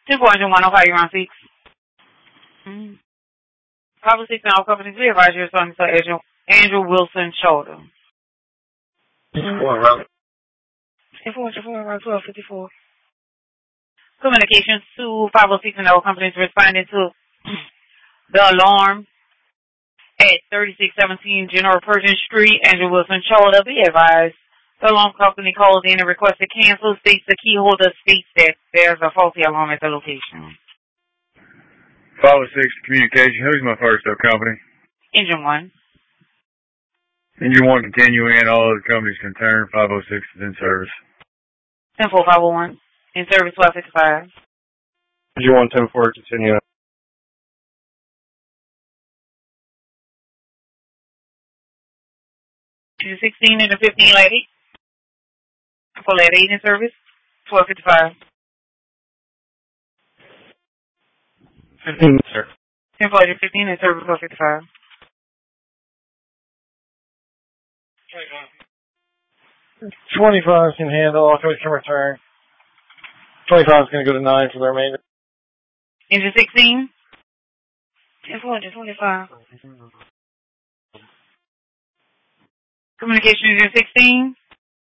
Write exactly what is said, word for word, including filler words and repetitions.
ten four Engine one, Ohio, you're on six. Mm-hmm. Probably six and all companies, we advise you responding to Andrew, Andrew Wilson Shoulder. fifty-four, route. fifty-four, fifty-four, route twelve fifty-four. Communications to five oh six and all companies responding to the alarm at thirty-six seventeen General Pershing Street, Andrew Wilson Shoulder. Be advised, the alarm company called in and requested cancel. States the key holder states that there's a faulty alarm at the location. five oh six Communication. Who's my first up company? Engine one. Engine one continue in. All other companies can turn. five oh six is in service. ten four five oh one. In service twelve fifty-five. Engine one, ten four, continue. Engine sixteen and the fifteen lady. For that eight in service twelve fifty-five. fifteen, sir. ten four fifteen in service twelve fifty-five. twenty-five can handle. All companies can return. twenty-five is going to go to nine for the remainder. Engine sixteen. ten four twenty-five. Communication engine sixteen.